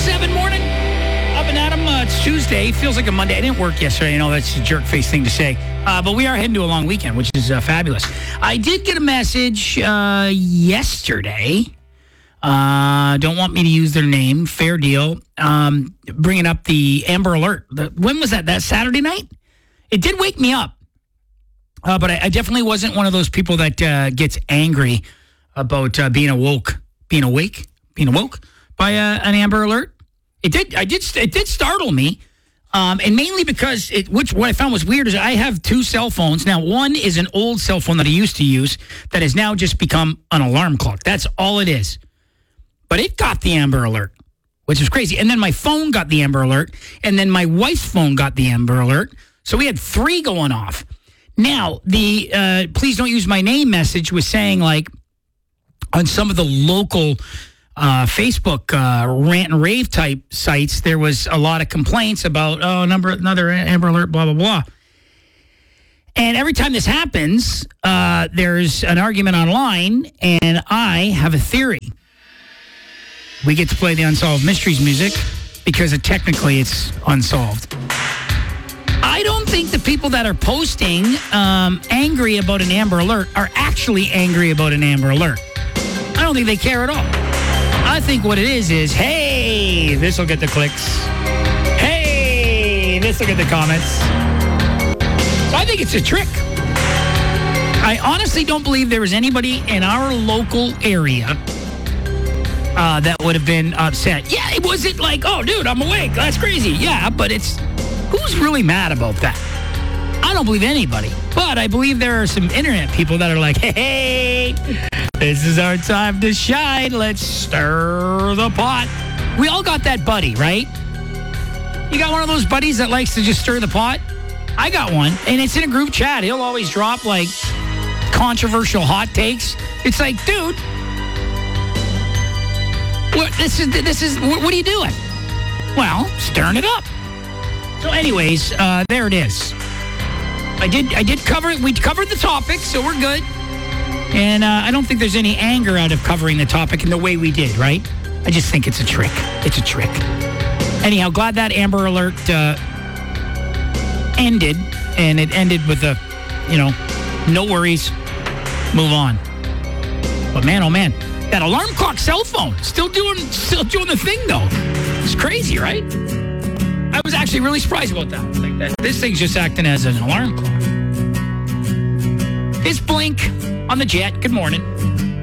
7 morning. Up and Adam. It's Tuesday. Feels like a Monday. I didn't work yesterday. I know that's a jerk face thing to say. But we are heading to a long weekend, which is fabulous. I did get a message yesterday. Don't want me to use their name. Fair deal. Bringing up the Amber Alert. When was that? That Saturday night? It did wake me up. But I definitely wasn't one of those people that gets angry about being awoke by an Amber Alert. It did startle me, and mainly because what I found was weird is I have two cell phones now. One is an old cell phone that I used to use that has now just become an alarm clock. That's all it is. But it got the Amber Alert, which is crazy. And then my phone got the Amber Alert, and then my wife's phone got the Amber Alert. So we had three going off. Now the please don't use my name message was saying like on some of the local Facebook rant and rave type sites, there was a lot of complaints about, another Amber Alert, blah, blah, blah. And every time this happens, there's an argument online, and I have a theory. We get to play the Unsolved Mysteries music because technically it's unsolved. I don't think the people that are posting angry about an Amber Alert are actually angry about an Amber Alert. I don't think they care at all. I think what it is, hey, this will get the clicks. Hey, this will get the comments. So I think it's a trick. I honestly don't believe there was anybody in our local area that would have been upset. Yeah, it wasn't like, oh, dude, I'm awake. That's crazy. Yeah, but who's really mad about that? I don't believe anybody. But I believe there are some internet people that are like, hey, this is our time to shine. Let's stir the pot. We all got that buddy, right? You got one of those buddies that likes to just stir the pot? I got one, and it's in a group chat. He'll always drop, like, controversial hot takes. It's like, dude, what are you doing? Well, stirring it up. So anyways, there it is. I did cover it. We covered the topic, so we're good. And I don't think there's any anger out of covering the topic in the way we did, right? I just think it's a trick. It's a trick. Anyhow, glad that Amber Alert ended. And it ended with no worries, move on. But man, oh man, that alarm clock cell phone, still doing the thing though. It's crazy, right? I was actually really surprised about that. Like that. This thing's just acting as an alarm clock. It's Blink on the Jet. Good morning.